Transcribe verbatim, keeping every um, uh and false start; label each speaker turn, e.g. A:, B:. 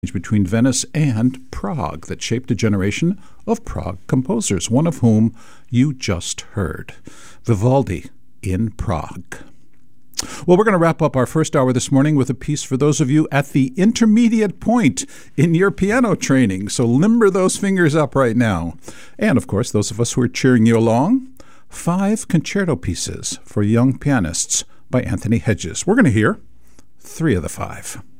A: between Venice and Prague that shaped a generation of Prague composers, one of whom you just heard, Vivaldi in Prague. Well, we're going to wrap up our first hour this morning with a piece for those of you at the intermediate point in your piano training. So limber those fingers up right now. And, of course, those of us who are cheering you along, five concerto pieces for young pianists by Anthony Hedges. We're going to hear three of the five.